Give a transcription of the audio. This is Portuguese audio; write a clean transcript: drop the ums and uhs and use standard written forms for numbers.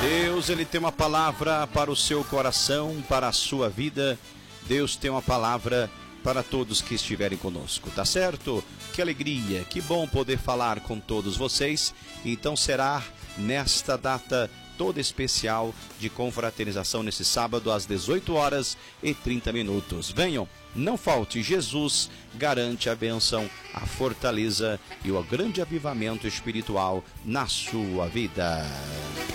Deus, Ele tem uma palavra para o seu coração, para a sua vida. Deus tem uma palavra para todos que estiverem conosco, tá certo? Que alegria, que bom poder falar com todos vocês. Então será nesta data toda especial de confraternização nesse sábado às 18h30. Venham, não falte. Jesus garante a bênção, a fortaleza e o grande avivamento espiritual na sua vida.